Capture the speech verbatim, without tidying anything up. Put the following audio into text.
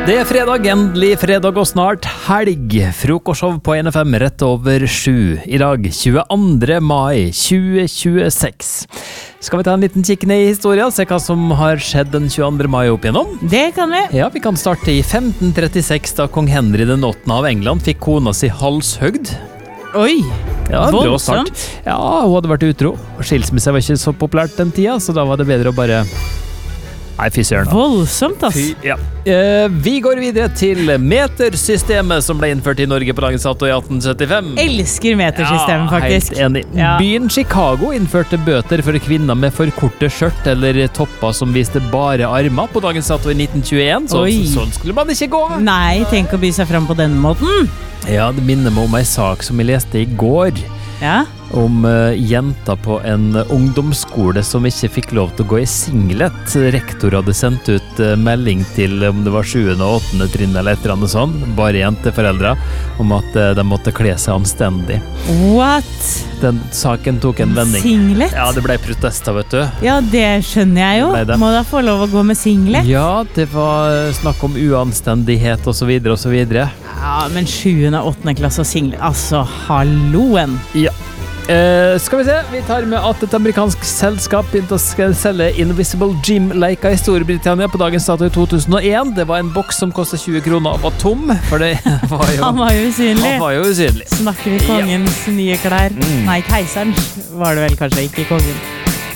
Det er fredag, endelig fredag og snart helg. Frokostshow på N F M rett over sju. I dag tjueandre mai tjue tjueseks. Skal vi ta en liten kikk ned i historien, se hva som har skjedd den tjueandre mai opp igjennom? Det kan vi. Ja, vi kan starte i femten trettiseks, da kong Henry den åttende av England fikk kona si halshøgd. Oi, Ja, brå start. voldsomt. Ja, hun hadde vært utro. Skilsmisse var ikke så populært den tida, så da var det bedre å bare... Nei, fy søren da. Voldsomt, ass. Fy, ja. Eh, vi går videre til metersystemet som ble innført i Norge på dagens dato i atten syttifem. Elsker metersystemet, faktisk. Helt enig. Ja. Byen Chicago innførte bøter for kvinner med for korte skjørt eller topper som viste bare armer på dagens dato i nitten tjueen. Så, Oi. sånn skulle man ikke gå. Nei, tenk å by seg fram på den måten. Ja, det minner meg om en sak som jeg leste i går. Ja. Om uh, jenta på en ungdomsskole som ikke fikk lov til å gå i singlet. Rektor hadde sendt ut uh, melding til om det var sjuende og åttende trinn eller et eller annet sånn, bare jenteforeldre, om at uh, de måtte kle seg anstendig. What? Den saken tok en vending. Singlet? Ja, det ble protester, vet du. Ja, det skjønner jeg jo. Ble det? Må da få lov å gå med singlet? Ja, det var snakk om uanstendighet og så videre og så videre. Ja, men sjuende og åttende klasse og singlet. Altså, halloen. Ja. Eh, skal vi se, vi tar med at et amerikansk selskap begynte å sk- selge Invisible Gym-leker i Storbritannia på dagens dato i to tusen og en. Det var en boks som kostet tjue kroner og var tom, for det var jo... Han var jo usynlig. Han var jo usynlig. Snakker vi kongens nye klær? Mm. Nei, keiseren var det vel kanskje, ikke kongen.